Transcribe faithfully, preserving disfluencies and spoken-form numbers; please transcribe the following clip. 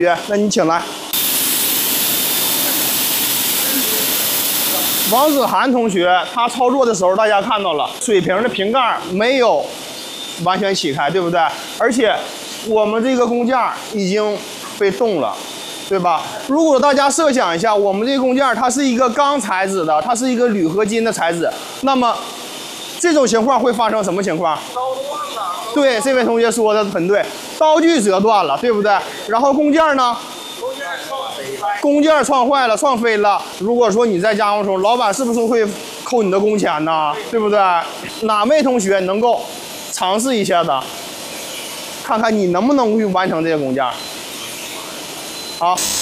那你请来。王子涵同学他操作的时候，大家看到了水平的瓶盖没有完全起开，对不对？而且我们这个工件已经被动了，对吧？如果大家设想一下，我们这个工件它是一个钢材质的，它是一个铝合金的材质，那么这种情况会发生什么情况？刀断了。对，这位同学说的很对，刀具折断了，对不对？然后工件呢？工件撞飞了。工件撞坏了，撞飞了。如果说你在加工中，老板是不是会扣你的工钱呢？对不对？哪位同学能够尝试一下的，看看你能不能去完成这个工件？好。